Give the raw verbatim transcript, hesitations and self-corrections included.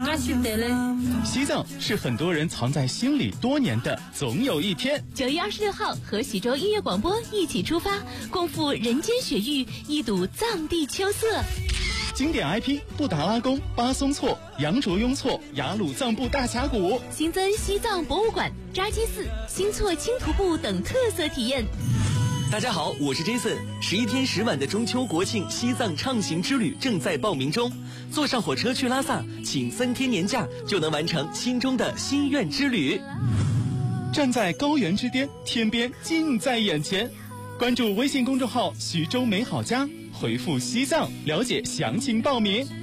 啊，是的嘞。 西藏是很多人藏在心里多年的总有一天。 九月二十六号，和喜洲音乐广播一起出发，共赴人间雪域，一睹藏地秋色。 经典 I P 布达拉宫、巴松措、羊卓雍措、雅鲁藏布大峡谷， 新增西藏博物馆、扎基寺、新措轻徒步等特色体验。 大家好，我是 Jason。十一天十晚的中秋国庆西藏畅行之旅正在报名中，坐上火车去拉萨，请三天年假就能完成心中的心愿之旅。 站在高原之巅，天边近在眼前。关注微信公众号徐州美好家，回复西藏了解详情报名。